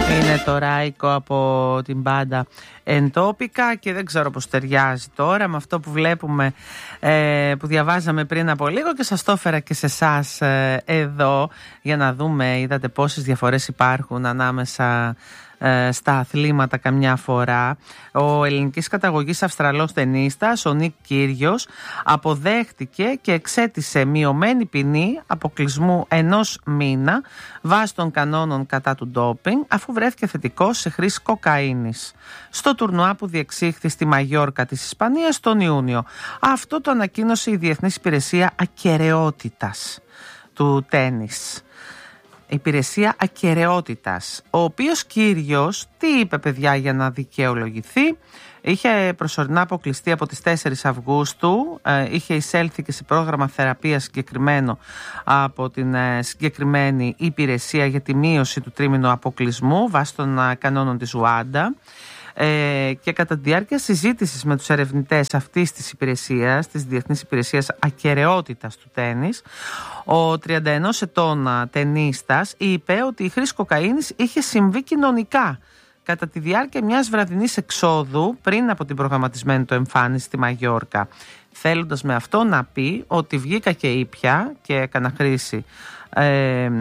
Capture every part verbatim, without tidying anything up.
Είναι το Ράικο από την μπάντα Εντόπικα και δεν ξέρω πως ταιριάζει τώρα με αυτό που βλέπουμε, ε, που διαβάζαμε πριν από λίγο και σας το έφερα και σε εσάς ε, εδώ για να δούμε, είδατε πόσες διαφορές υπάρχουν ανάμεσα ε, στα αθλήματα καμιά φορά. Ο ελληνικής καταγωγής Αυστραλός τενίστας, ο Νικ Κύριος, αποδέχτηκε και εξέτησε μειωμένη ποινή αποκλεισμού ενός μήνα βάσει των κανόνων κατά του ντόπινγκ, αφού βρέθηκε θετικός σε χρήση κοκαίνης στο τουρνουά που διεξήχθη στη Μαγιόρκα της Ισπανίας τον Ιούνιο. Αυτό το ανακοίνωσε η Διεθνής Υπηρεσία Ακεραιότητας του τένις. Υπηρεσία Ακεραιότητας. Ο οποίος Κύριος, τι είπε παιδιά για να δικαιολογηθεί? Είχε προσωρινά αποκλειστεί από τις τέσσερις Αυγούστου, ε, είχε εισέλθει και σε πρόγραμμα θεραπείας συγκεκριμένο από την ε, συγκεκριμένη υπηρεσία για τη μείωση του τρίμηνου αποκλεισμού βάσει των ε, κανόνων της Ουάντα. Ε, και κατά τη διάρκεια συζήτησης με τους ερευνητές αυτής της υπηρεσίας, της Διεθνής Υπηρεσίας Ακεραιότητας του τένις, ο τριάντα ενός ετών τενίστας είπε ότι η χρήση κοκαίνης είχε συμβεί κοινωνικά κατά τη διάρκεια μιας βραδινής εξόδου πριν από την προγραμματισμένη του εμφάνιση στη Μαγιόρκα, θέλοντας με αυτό να πει ότι βγήκα και ήπια και έκανα χρήση ε,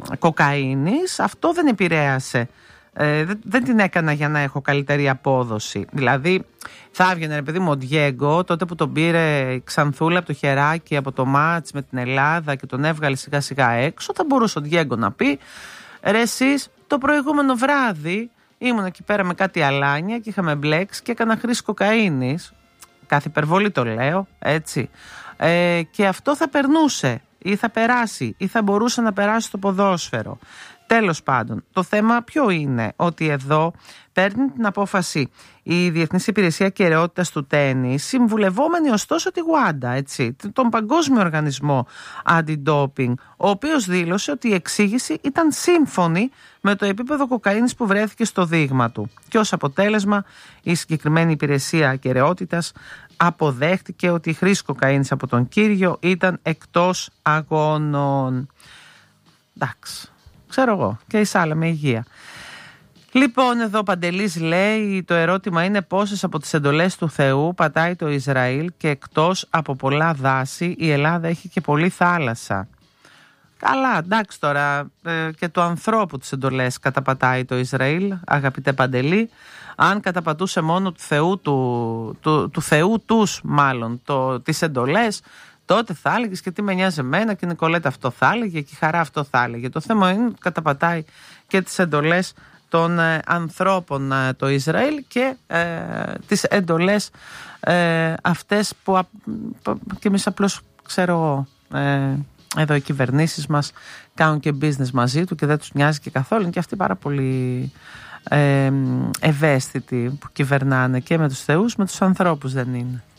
κοκαίνης. Αυτό δεν επηρέασε, Ε, δεν, δεν την έκανα για να έχω καλύτερη απόδοση. Δηλαδή θα έβγαινε ρε παιδί μου ο Ντιέγκο τότε που τον πήρε η Ξανθούλα από το χεράκι από το μάτς με την Ελλάδα και τον έβγαλε σιγά σιγά έξω, θα μπορούσε ο Ντιέγκο να πει ρε εσείς το προηγούμενο βράδυ ήμουν εκεί πέρα με κάτι αλάνια και είχαμε μπλέξει και έκανα χρήση κοκαίνης. Κάθε υπερβολή το λέω έτσι, ε, και αυτό θα περνούσε ή θα περάσει ή θα μπορούσε να περάσει στο ποδόσφαιρο. Τέλος πάντων, το θέμα ποιο είναι? Ότι εδώ παίρνει την απόφαση η Διεθνής Υπηρεσία Ακεραιότητας του τένις, συμβουλευόμενη ωστόσο τη Ουάντα, έτσι, τον Παγκόσμιο Οργανισμό Αντι-Ντόπινγκ, ο οποίος δήλωσε ότι η εξήγηση ήταν σύμφωνη με το επίπεδο κοκαίνης που βρέθηκε στο δείγμα του. Και ως αποτέλεσμα η συγκεκριμένη Υπηρεσία Ακεραιότητας αποδέχτηκε ότι η χρήση κοκαίνης από τον Κύριο ήταν εκτός αγώνων. Εντάξει. Ξέρω εγώ, και εισάλα με υγεία. Λοιπόν, εδώ ο Παντελής λέει, το ερώτημα είναι πόσες από τις εντολές του Θεού πατάει το Ισραήλ και εκτός από πολλά δάση η Ελλάδα έχει και πολλή θάλασσα. Καλά, εντάξει τώρα, ε, και του ανθρώπου τις εντολές καταπατάει το Ισραήλ, αγαπητέ Παντελή. Αν καταπατούσε μόνο του Θεού, του, του, του Θεού τους μάλλον, το, τις εντολές, τότε θα έλεγε και τι με νοιάζει εμένα και η Νικολέτα αυτό θα έλεγε και η Χαρά αυτό θα έλεγε. Το θέμα είναι ότι καταπατάει και τις εντολές των ε, ανθρώπων ε, το Ισραήλ και ε, τις εντολές ε, αυτές που α, και εμείς απλώς ξέρω εγώ, ε, εδώ οι κυβερνήσεις μας κάνουν και business μαζί του και δεν τους νοιάζει και καθόλου. Είναι και αυτοί πάρα πολύ ε, ευαίσθητοι που κυβερνάνε και με τους θεούς, με τους ανθρώπους δεν είναι.